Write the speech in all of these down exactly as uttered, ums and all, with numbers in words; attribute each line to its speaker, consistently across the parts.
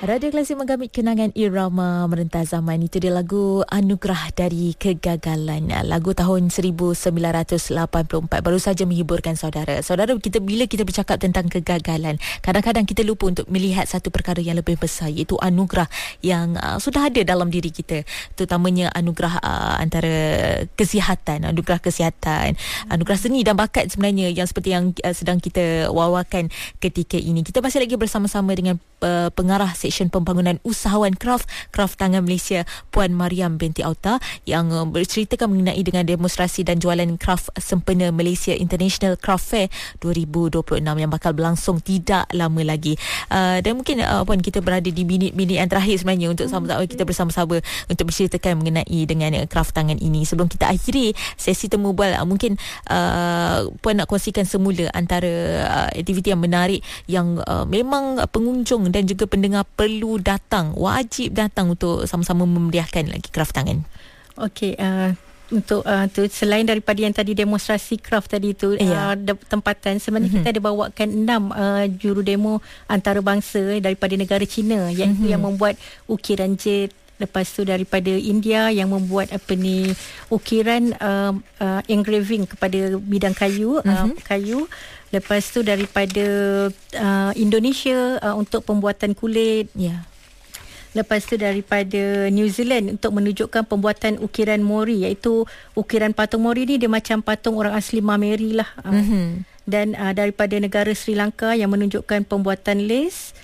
Speaker 1: Radio Klasik menggamit kenangan irama merentas zaman. Itu dia lagu Anugerah dari Kegagalan. Lagu tahun seribu sembilan ratus lapan puluh empat baru saja menghiburkan saudara. Saudara, kita bila kita bercakap tentang kegagalan, kadang-kadang kita lupa untuk melihat satu perkara yang lebih besar, iaitu anugerah yang uh, sudah ada dalam diri kita. Terutamanya anugerah uh, antara kesihatan, anugerah kesihatan, anugerah seni dan bakat sebenarnya yang seperti yang uh, sedang kita wawakan ketika ini. Kita masih lagi bersama-sama dengan uh, pengarah Seksyen Pembangunan Usahawan Kraft Kraft Tangan Malaysia, Puan Mariam binti Auta, yang uh, berceritakan mengenai dengan demonstrasi dan jualan Kraft sempena Malaysia International Craft Fair dua ribu dua puluh enam yang bakal berlangsung tidak lama lagi. Uh, dan mungkin uh, Puan, kita berada di minit-minit yang terakhir sebenarnya untuk sama-sama kita bersama-sama untuk berceritakan mengenai dengan uh, Kraft Tangan ini. Sebelum kita akhiri sesi temu bual, uh, mungkin uh, Puan nak kongsikan semula antara uh, aktiviti yang menarik yang uh, memang pengunjung dan juga pendengar perlu datang, wajib datang untuk sama-sama memeriahkan lagi Kraft Tangan.
Speaker 2: Okey, uh, untuk uh, tu selain daripada yang tadi demonstrasi kraft tadi tu, yeah. uh, tempatan sebenarnya mm-hmm. kita ada bawakan enam uh, juru demo antarabangsa daripada negara China, iaitu mm-hmm. yang membuat ukiran jet. Lepas tu daripada India yang membuat apa ni ukiran uh, uh, engraving kepada bidang kayu, mm-hmm. uh, kayu. Lepas tu daripada uh, Indonesia uh, untuk pembuatan kulit.
Speaker 1: Ya.
Speaker 2: Lepas tu daripada New Zealand untuk menunjukkan pembuatan ukiran Mori, iaitu ukiran patung Mori ni dia macam patung orang asli Mameri lah. Mm-hmm. Dan uh, daripada negara Sri Lanka yang menunjukkan pembuatan lace.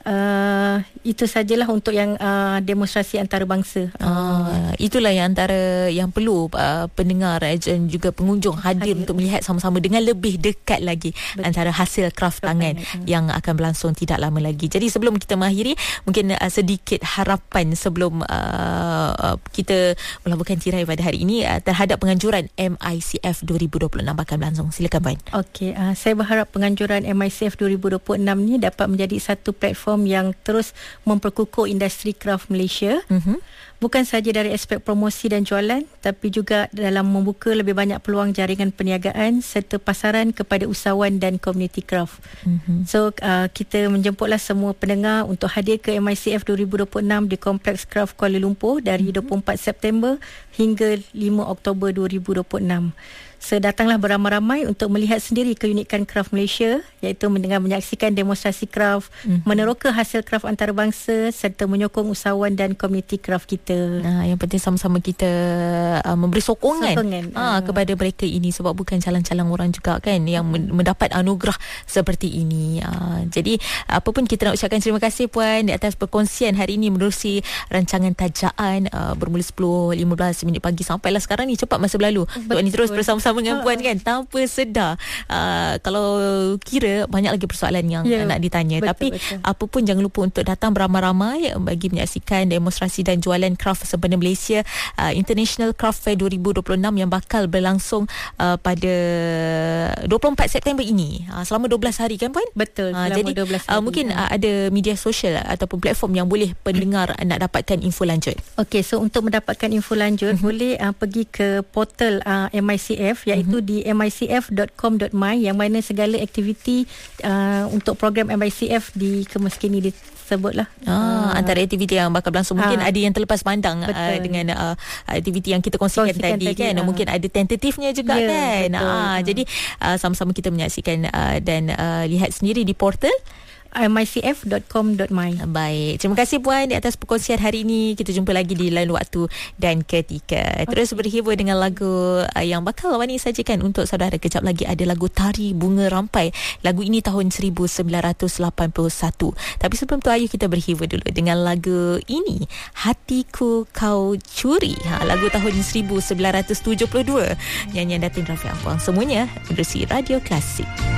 Speaker 2: Uh, itu sajalah untuk yang uh, demonstrasi antarabangsa.
Speaker 1: Uh, itulah yang antara yang perlu uh, pendengar dan juga pengunjung hadir, hadir untuk melihat sama-sama dengan lebih dekat lagi. Betul. Antara hasil kraft tangan hmm. yang akan berlangsung tidak lama lagi. Jadi sebelum kita mengakhiri, mungkin uh, sedikit harapan sebelum uh, uh, kita melabuhkan tirai pada hari ini uh, terhadap penganjuran M I C F dua ribu dua puluh enam bakal berlangsung. Silakan Puan.
Speaker 2: Okey, uh, saya berharap penganjuran M I C F dua ribu dua puluh enam ni dapat menjadi satu platform yang terus memperkukuh industri kraft Malaysia. Mm-hmm. Bukan sahaja dari aspek promosi dan jualan, tapi juga dalam membuka lebih banyak peluang jaringan perniagaan serta pasaran kepada usahawan dan komuniti kraft. Mm-hmm. So uh, kita menjemputlah semua pendengar untuk hadir ke M I C F dua ribu dua puluh enam di Kompleks Kraft Kuala Lumpur dari mm-hmm. dua puluh empat September hingga lima Oktober dua ribu dua puluh enam. So, datanglah beramai-ramai untuk melihat sendiri keunikan kraft Malaysia, iaitu dengan menyaksikan demonstrasi kraft, mm-hmm. meneroka hasil kraft antarabangsa serta menyokong usahawan dan komuniti kraft kita.
Speaker 1: Nah, yang penting sama-sama kita uh, memberi sokongan, sokongan. Uh, uh. kepada mereka ini, sebab bukan calang-calang orang juga kan yang mm. mendapat anugerah seperti ini. Uh, jadi apa pun kita nak ucapkan terima kasih Puan di atas perkongsian hari ini menerusi rancangan tajaan uh, bermula sepuluh lima belas minit pagi sampailah sekarang ni. Cepat masa berlalu. Tuan ni terus bersama-sama dengan Puan kan, tanpa sedar. Uh, kalau kira banyak lagi persoalan yang yeah, nak ditanya, betul, tapi betul. Apa pun jangan lupa untuk datang beramai-ramai bagi menyaksikan demonstrasi dan jualan kraft sempena Malaysia uh, International Craft Fair dua ribu dua puluh enam yang bakal berlangsung uh, pada dua puluh empat September ini, uh, selama dua belas hari kan Puan?
Speaker 2: Betul,
Speaker 1: uh,
Speaker 2: selama
Speaker 1: jadi
Speaker 2: dua belas hari. Uh,
Speaker 1: mungkin uh, ada media sosial ataupun platform yang boleh pendengar nak dapatkan info lanjut.
Speaker 2: Okey, so untuk mendapatkan info lanjut mm-hmm. boleh uh, pergi ke portal uh, M I C F, iaitu mm-hmm. di m i c f dot com dot my, yang mana segala aktiviti uh, untuk program M I C F di kemas kini disebutlah.
Speaker 1: Ah, uh, antara aktiviti yang bakal berlangsung, mungkin uh, ada yang terlepas pandang uh, dengan uh, aktiviti yang kita kongsikan, kongsikan tadi, tadi kan. Uh, mungkin ada tentatifnya juga yeah, kan. Ah, uh, jadi uh, sama-sama kita menyaksikan uh, dan uh, lihat sendiri di portal
Speaker 2: m i c f dot com dot my.
Speaker 1: Baik, terima kasih Puan di atas perkongsian hari ini. Kita jumpa lagi di lain waktu dan ketika. Terus okay. berhibur dengan lagu uh, yang bakal Wani sajikan untuk saudara. Kejap lagi ada lagu Tari Bunga Rampai. Lagu ini tahun seribu sembilan ratus lapan puluh satu. Tapi sebelum tu, ayo kita berhibur dulu dengan lagu ini, Hatiku Kau Curi. Ha, lagu tahun seribu sembilan ratus tujuh puluh dua. Nyanyian Datin Rafi Ampuang. Semuanya menerusi Radio Klasik.